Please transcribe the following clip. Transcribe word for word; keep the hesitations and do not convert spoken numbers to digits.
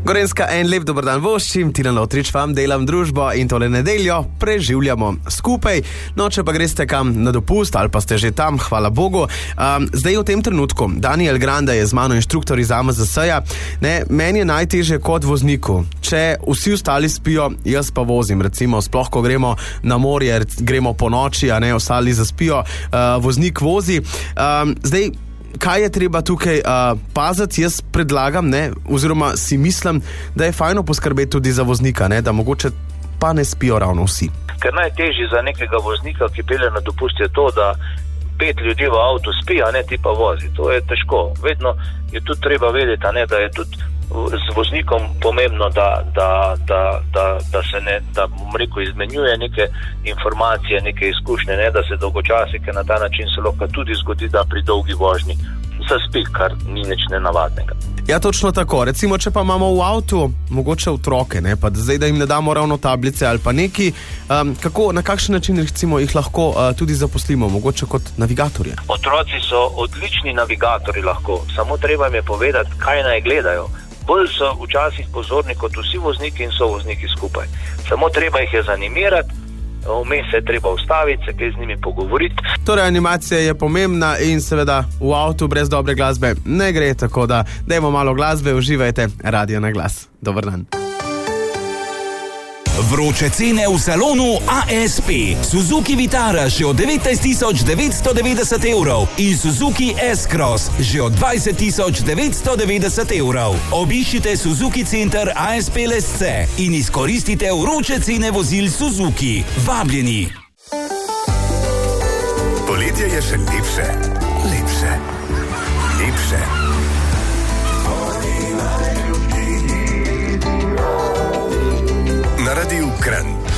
Gorenjska, en lep dober dan voščim, Tilen Lotrič vam delam družbo in tole nedeljo preživljamo skupaj. No, če pa greste kam na dopust ali pa ste že tam, hvala Bogu. Um, zdaj v tem trenutku, Daniel Granda je z mano inštruktor iz A M Z S-ja. Ne, meni je najtežje kot vozniku. Če vsi ostali spijo, jaz pa vozim. Recimo, sploh ko gremo na morje, gremo po noči, a ne, ostali zaspijo, uh, voznik vozi. Um, zdaj, kaj je treba tukaj uh, paziti? Jaz predlagam, ne, oziroma si mislim, da je fajno poskrbeti tudi za voznika, ne, da mogoče pa ne spijo ravno vsi. Ker najtežje za nekega voznika, ki pelje na dopust, je to, da pet ljudi v avtu spi, a ne ti pa vozi. To je težko. Vedno je tudi treba vedeti, a ne, da je tudi z voznikom pomembno, da, da, da, da, da se ne, da bom rekel, izmenjuje neke informacije, neke izkušnje, ne, da se dolgočasi, ker na ta način se lahko tudi zgodi, da pri dolgi vožnji zaspi, kar ni nič nenavadnega. Ja, točno tako. Recimo, če pa imamo v avtu mogoče otroke, ne, pa zdaj, da jim ne damo ravno tablice ali pa neki, um, kako, na kakšen način recimo jih lahko uh, tudi zaposlimo, mogoče kot navigatorje? Otroci so odlični navigatorji lahko, samo treba jim je povedati, kaj naj gledajo. Bolj so včasih pozorni kot vsi vozniki in so vozniki skupaj. Samo treba jih je zanimirati, vmes se je treba ustaviti, se kaj z njimi pogovoriti. Torej, animacija je pomembna in seveda v avtu brez dobre glasbe ne gre, tako da dajmo malo glasbe, uživajte, Radio na glas. Dober dan. Vroče cene v salonu A S P. Suzuki Vitara že od devetnajst tisoč devetsto devetdeset evrov in Suzuki S-Cross že od dvajset tisoč devetsto devetdeset evrov. Obiščite Suzuki Center A S P Lesce in izkoristite vroče cene vozil Suzuki. Vabljeni! Poletje je še lepše, lepše, lepše. Na Radiu Kran.